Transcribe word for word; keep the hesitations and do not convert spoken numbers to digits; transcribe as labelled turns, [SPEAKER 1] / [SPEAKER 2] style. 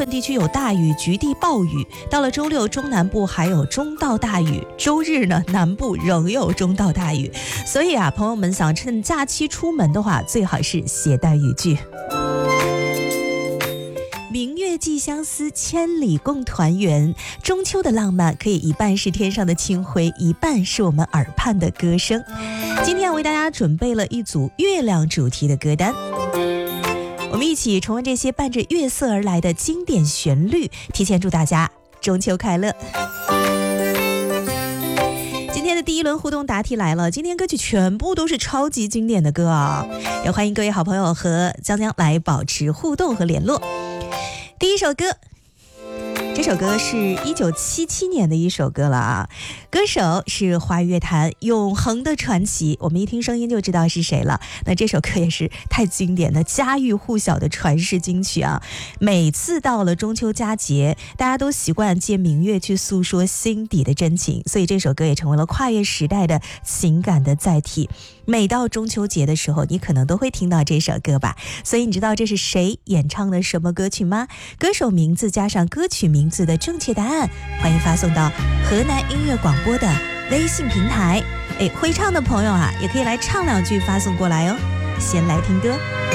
[SPEAKER 1] 分地区有大雨，局地暴雨。到了周六，中南部还有中到大雨，周日呢，南部仍有中到大雨。所以啊，朋友们想趁假期出门的话，最好是携带雨具。明月寄相思，千里共团圆。中秋的浪漫可以一半是天上的清辉，一半是我们耳畔的歌声。今天我为大家准备了一组月亮主题的歌单，我们一起重温这些伴着月色而来的经典旋律，提前祝大家中秋快乐。今天的第一轮互动答题来了，今天歌曲全部都是超级经典的歌啊！也欢迎各位好朋友和江江来保持互动和联络。第一首歌，这首歌是一九七七年的一首歌了啊，歌手是华语乐坛永恒的传奇，我们一听声音就知道是谁了。那这首歌也是太经典的家喻户晓的传世金曲啊！每次到了中秋佳节，大家都习惯借明月去诉说心底的真情，所以这首歌也成为了跨越时代的情感的载体。每到中秋节的时候，你可能都会听到这首歌吧？所以你知道这是谁演唱的什么歌曲吗？歌手名字加上歌曲名字的正确答案，欢迎发送到河南音乐广播的微信平台。哎，会唱的朋友啊，也可以来唱两句发送过来哦。先来听歌。